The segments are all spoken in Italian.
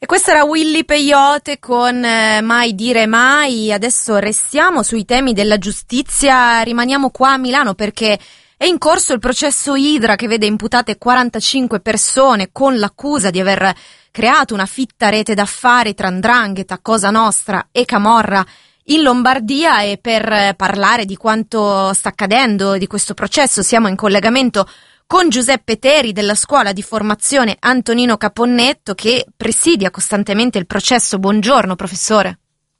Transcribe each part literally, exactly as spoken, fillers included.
Questo era Willy Peyote con eh, Mai dire mai. Adesso restiamo sui temi della giustizia, rimaniamo qua a Milano perché è in corso il processo Idra che vede imputate quarantacinque persone con l'accusa di aver creato una fitta rete d'affari tra 'ndrangheta, Cosa Nostra e Camorra in Lombardia. E per parlare di quanto sta accadendo di questo processo siamo in collegamento con Giuseppe Teri della scuola di formazione Antonino Caponnetto che presidia costantemente il processo. Buongiorno professore.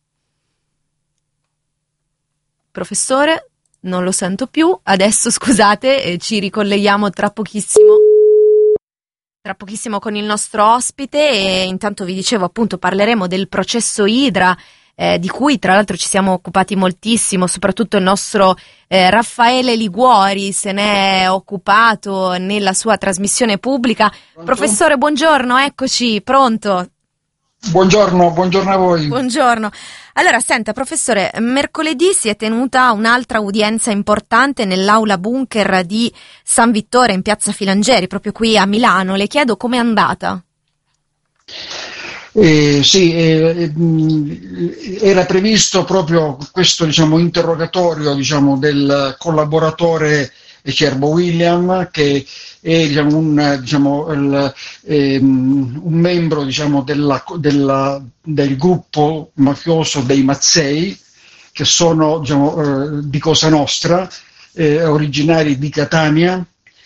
Professore, non lo sento più. Adesso scusate, eh, ci ricolleghiamo tra pochissimo. Tra pochissimo con il nostro ospite e intanto vi dicevo appunto parleremo del processo Idra. Eh, di cui tra l'altro ci siamo occupati moltissimo, soprattutto il nostro eh, Raffaele Liguori se ne è occupato nella sua trasmissione pubblica. Pronto? Professore, buongiorno, eccoci, pronto? Buongiorno, buongiorno a voi. Buongiorno. Allora, senta, professore, mercoledì si è tenuta un'altra udienza importante nell'aula bunker di San Vittore in piazza Filangieri, proprio qui a Milano. Le chiedo com'è andata? Eh, sì, eh, era previsto proprio questo diciamo, interrogatorio diciamo, del collaboratore Cerbo William, che è diciamo, un, diciamo, il, eh, un membro diciamo, della, della, del gruppo mafioso dei Mazzei, che sono diciamo, eh, di Cosa Nostra, eh, originari di Catania,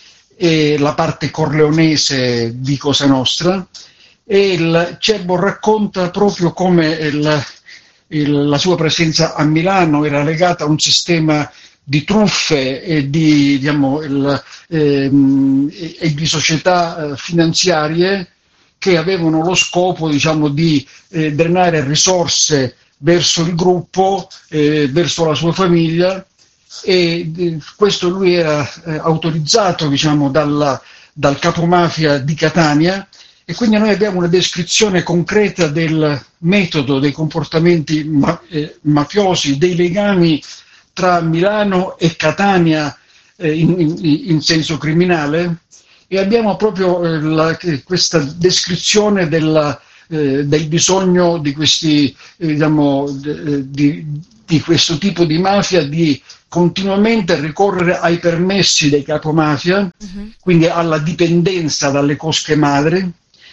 e la parte corleonese di Cosa Nostra. E il Cerbo racconta proprio come il, il, la sua presenza a Milano era legata a un sistema di truffe e di, diciamo, il, ehm, e di società finanziarie che avevano lo scopo diciamo, di eh, drenare risorse verso il gruppo, eh, verso la sua famiglia, e eh, questo lui era eh, autorizzato diciamo, dalla, dal capomafia di Catania. E quindi noi abbiamo una descrizione concreta del metodo, dei comportamenti ma- eh, mafiosi, dei legami tra Milano e Catania eh, in, in, in senso criminale, e abbiamo proprio eh, la, questa descrizione della, eh, del bisogno di, questi, eh, diciamo, di, di, di questo tipo di mafia di continuamente ricorrere ai permessi dei capomafia, uh-huh. quindi alla dipendenza dalle cosche madri.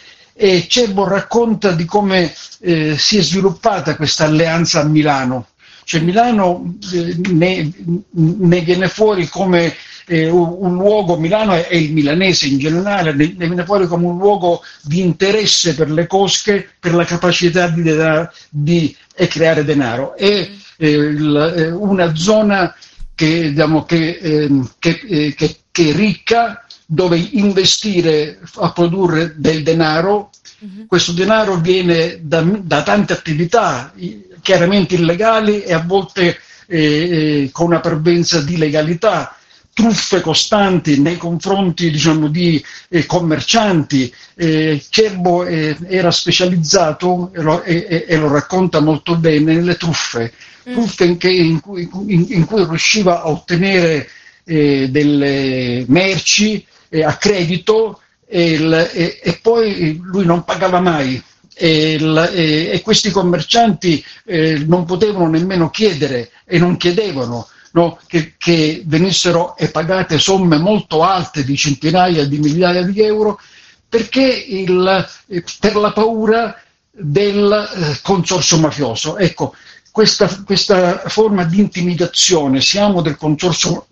E Cerbo racconta di come eh, si è sviluppata questa alleanza a Milano. Cioè Milano eh, ne, ne viene fuori come eh, un, un luogo, Milano è, è il milanese in generale, ne, ne viene fuori come un luogo di interesse per le cosche, per la capacità di, di eh, creare denaro. È eh, il, eh, una zona che, diciamo, che, eh, che, eh, che, che è ricca, dove investire a produrre del denaro. Uh-huh. Questo denaro viene da, da tante attività, chiaramente illegali e a volte eh, eh, con una parvenza di legalità, truffe costanti nei confronti diciamo, di eh, commercianti. Eh, Cerbo eh, era specializzato, e lo, e, e lo racconta molto bene, nelle truffe, mm. truffe in, che, in, cui, in, in cui riusciva a ottenere eh, delle merci a credito e, il, e, e poi lui non pagava mai e, il, e, e questi commercianti eh, non potevano nemmeno chiedere e non chiedevano no, che, che venissero pagate somme molto alte di centinaia di migliaia di euro perché il, per la paura del eh, consorzio mafioso. Ecco, Questa, questa forma di intimidazione, siamo del consorzio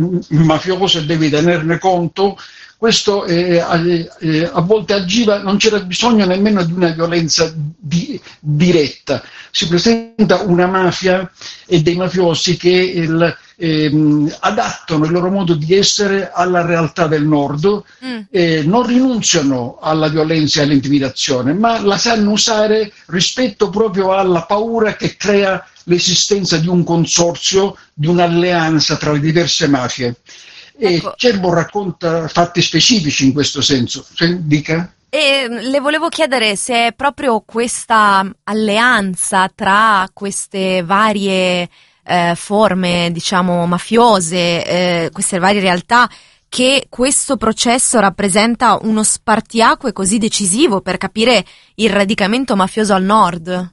mafioso e devi tenerne conto, questo eh, eh, a volte agiva, non c'era bisogno nemmeno di una violenza di, diretta. Si presenta una mafia e dei mafiosi che il, ehm, adattano il loro modo di essere alla realtà del nord, mm. eh, non rinunziano alla violenza e all'intimidazione, ma la sanno usare rispetto proprio alla paura che crea l'esistenza di un consorzio, di un'alleanza tra le diverse mafie. E ecco. Cerbo racconta fatti specifici in questo senso. Cioè, dica. E le volevo chiedere se è proprio questa alleanza tra queste varie eh, forme, diciamo, mafiose, eh, queste varie realtà che questo processo rappresenta uno spartiacque così decisivo per capire il radicamento mafioso al nord.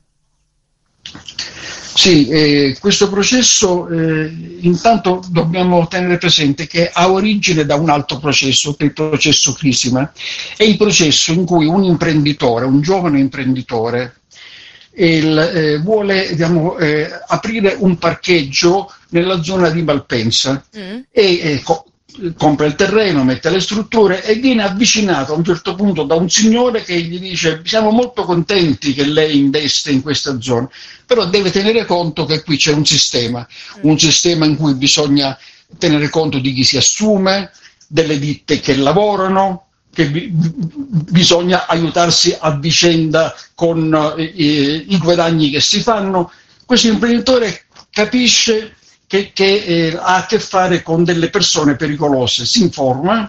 Sì, eh, questo processo eh, intanto dobbiamo tenere presente che ha origine da un altro processo, che è il processo Crisima. È il processo in cui un imprenditore, un giovane imprenditore, il, eh, vuole diciamo, eh, aprire un parcheggio nella zona di Malpensa mm. e eh, co- compra il terreno, mette le strutture e viene avvicinato a un certo punto da un signore che gli dice: siamo molto contenti che lei investe in questa zona, però deve tenere conto che qui c'è un sistema, un sistema in cui bisogna tenere conto di chi si assume, delle ditte che lavorano, che bi- bisogna aiutarsi a vicenda con eh, i guadagni che si fanno. Questo imprenditore capisce che, che eh, ha a che fare con delle persone pericolose, si informa,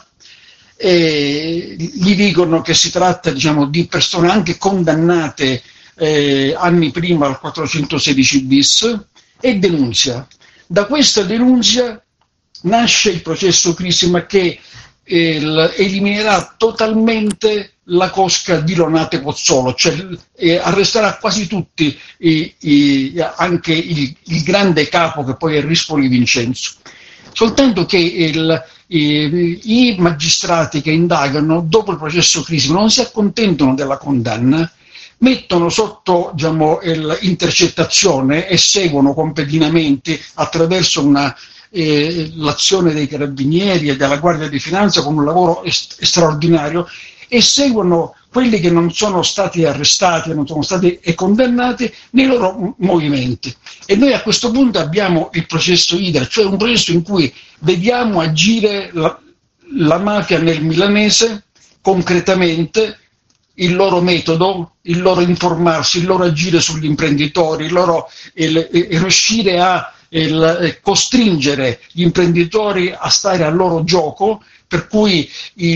e gli dicono che si tratta diciamo, di persone anche condannate eh, anni prima al quattrocentosedici bis e denunzia. Da questa denunzia nasce il processo Crisima che eh, eliminerà totalmente la cosca di Lonate Pozzolo, cioè eh, arresterà quasi tutti, i, i, anche il, il grande capo che poi è Rispoli Vincenzo. Soltanto che il, i, i magistrati che indagano dopo il processo Crisima non si accontentano della condanna, mettono sotto diciamo, l'intercettazione e seguono con pedinamenti attraverso una eh, l'azione dei carabinieri e della Guardia di Finanza con un lavoro est- straordinario e seguono quelli che non sono stati arrestati, non sono stati condannati nei loro movimenti. E noi a questo punto abbiamo il processo Idra, cioè un processo in cui vediamo agire la, la mafia nel milanese concretamente, il loro metodo, il loro informarsi, il loro agire sugli imprenditori, il loro il, il riuscire a il, costringere gli imprenditori a stare al loro gioco, per cui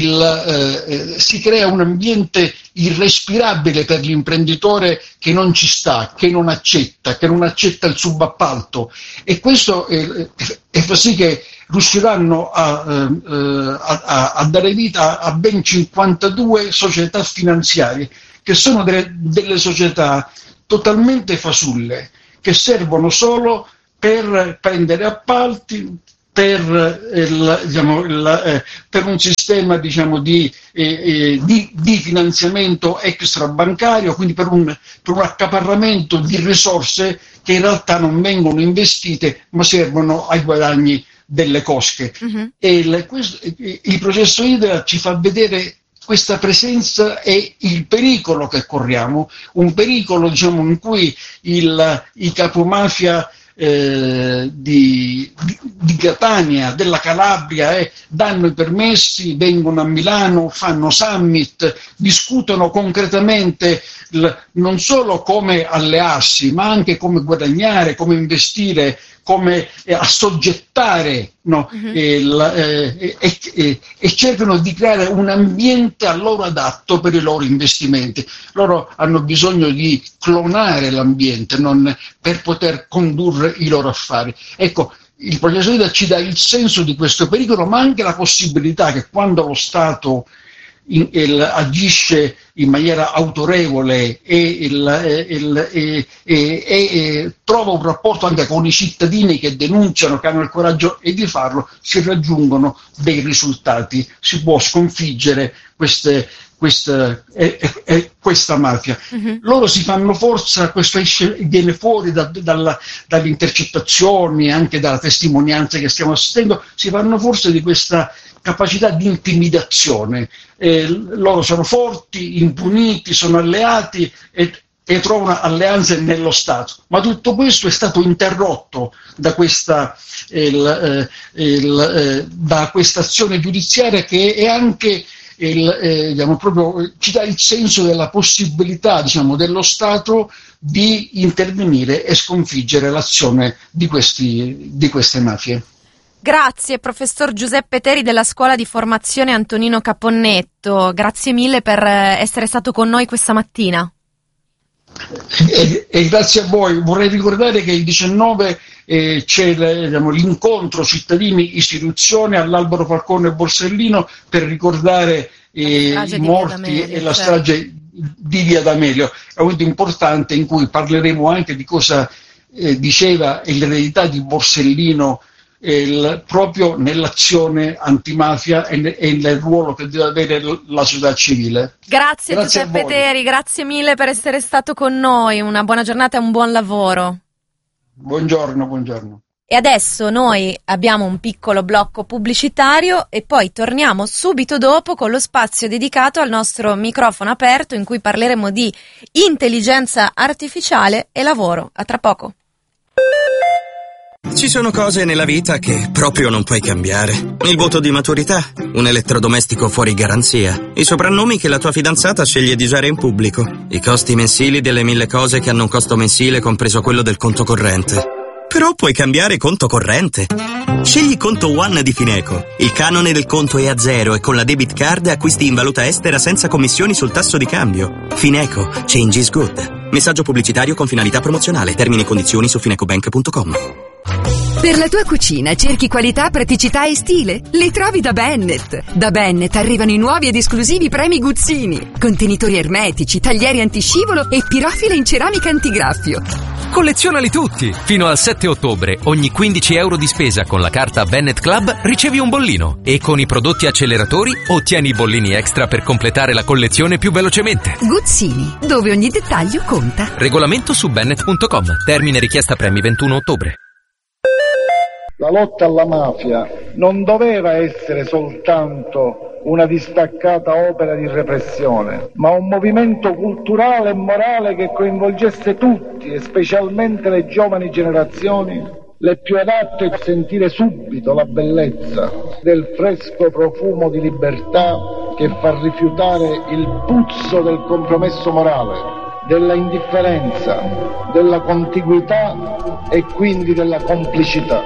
il, eh, si crea un ambiente irrespirabile per l'imprenditore che non ci sta, che non accetta, che non accetta il subappalto, e questo eh, eh, fa sì che riusciranno a, eh, a, a dare vita a ben cinquantadue società finanziarie, che sono delle, delle società totalmente fasulle, che servono solo per prendere appalti, per, il, diciamo, il, eh, per un sistema diciamo, di, eh, di, di finanziamento extrabancario, quindi per un, per un accaparramento di risorse che in realtà non vengono investite ma servono ai guadagni delle cosche. Uh-huh. E il, questo, il processo Idra ci fa vedere questa presenza e il pericolo che corriamo, un pericolo diciamo, in cui il, i capomafia Eh, di, di, di Catania, della Calabria, eh, danno i permessi, vengono a Milano, fanno summit, discutono concretamente l, non solo come allearsi, ma anche come guadagnare, come investire, come eh, assoggettare, no? uh-huh. il, eh, e, e, e cercano di creare un ambiente a loro adatto per i loro investimenti. Loro hanno bisogno di clonare l'ambiente non, per poter condurre i loro affari. Ecco, il processo Idra ci dà il senso di questo pericolo, ma anche la possibilità che quando lo Stato in, il, agisce in maniera autorevole e, il, il, e, e, e trova un rapporto anche con i cittadini che denunciano, che hanno il coraggio e di farlo, si raggiungono dei risultati, si può sconfiggere queste, questa, eh, eh, questa mafia. Uh-huh. Loro si fanno forza, questo esce, viene fuori da, dalla, dalle intercettazioni, anche dalla testimonianza che stiamo assistendo, si fanno forza di questa capacità di intimidazione. Eh, loro sono forti, impuniti, sono alleati e, e trovano alleanze nello Stato. Ma tutto questo è stato interrotto da questa, il, il, eh, da questa azione giudiziaria che è anche il, eh, diciamo, proprio, ci dà il senso della possibilità diciamo, dello Stato di intervenire e sconfiggere l'azione di, questi, di queste mafie. Grazie professor Giuseppe Teri della Scuola di Formazione Antonino Caponnetto, grazie mille per essere stato con noi questa mattina. E, e grazie a voi. Vorrei ricordare che il diciannove eh, c'è diciamo, l'incontro cittadini-istituzione all'Albero Falcone Borsellino per ricordare eh, i morti e la strage di Via D'Amelio. È molto importante, in cui parleremo anche di cosa eh, diceva e l'eredità di Borsellino Il, proprio nell'azione antimafia e, e nel ruolo che deve avere la società civile. Grazie, grazie Giuseppe Teri, grazie mille per essere stato con noi, una buona giornata e un buon lavoro. Buongiorno, buongiorno. E adesso noi abbiamo un piccolo blocco pubblicitario e poi torniamo subito dopo con lo spazio dedicato al nostro microfono aperto in cui parleremo di intelligenza artificiale e lavoro. A tra poco. Ci sono cose nella vita che proprio non puoi cambiare. Il voto di maturità, un elettrodomestico fuori garanzia, i soprannomi che la tua fidanzata sceglie di usare in pubblico, i costi mensili delle mille cose che hanno un costo mensile compreso quello del conto corrente. Però puoi cambiare conto corrente. Scegli Conto One di Fineco. Il canone del conto è a zero e con la debit card acquisti in valuta estera senza commissioni sul tasso di cambio. Fineco, change is good. Messaggio pubblicitario con finalità promozionale. Termini e condizioni su finecobank punto com. Per la tua cucina cerchi qualità, praticità e stile? Li trovi da Bennett. Da Bennett arrivano i nuovi ed esclusivi premi Guzzini. Contenitori ermetici, taglieri antiscivolo e pirofile in ceramica antigraffio. Collezionali tutti! Fino al sette ottobre, ogni quindici euro di spesa con la carta Bennett Club ricevi un bollino. E con i prodotti acceleratori ottieni i bollini extra per completare la collezione più velocemente. Guzzini, dove ogni dettaglio conta. Regolamento su bennett punto com. Termine richiesta premi ventuno ottobre. La lotta alla mafia non doveva essere soltanto una distaccata opera di repressione, ma un movimento culturale e morale che coinvolgesse tutti, e specialmente le giovani generazioni, le più adatte a sentire subito la bellezza del fresco profumo di libertà che fa rifiutare il puzzo del compromesso morale, della indifferenza, della contiguità e quindi della complicità.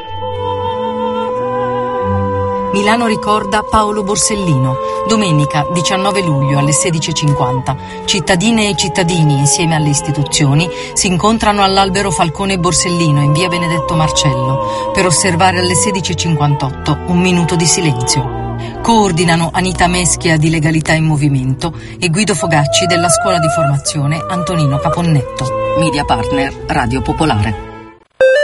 Milano ricorda Paolo Borsellino. Domenica diciannove luglio alle sedici e cinquanta. Cittadine e cittadini insieme alle istituzioni si incontrano all'Albero Falcone Borsellino in via Benedetto Marcello per osservare alle sedici e cinquantotto un minuto di silenzio. Coordinano Anita Meschia di Legalità in Movimento e Guido Fogacci della Scuola di Formazione Antonino Caponnetto. Media partner Radio Popolare.